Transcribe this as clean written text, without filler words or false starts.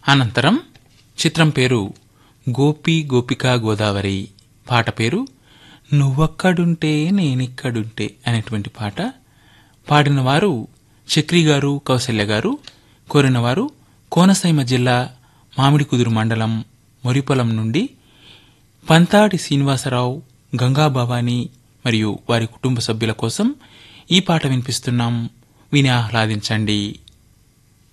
అనంతరం చిత్రం పేరు గోపి గోపికా గోదావరి, పాట పేరు నువ్వక్కడుంటే నేనిక్కడుంటే అనేటువంటి పాట. పాడినవారు చక్రి గారు, కౌసల్య గారు. కోరినవారు కోనసీమ జిల్లా మామిడికుదురు మండలం మొరిపొలం నుండి పంతాడి శ్రీనివాసరావు, గంగా భవాని మరియు వారి కుటుంబ సభ్యుల కోసం ఈ పాట వినిపిస్తున్నాం. విని ఆహ్లాదించండి.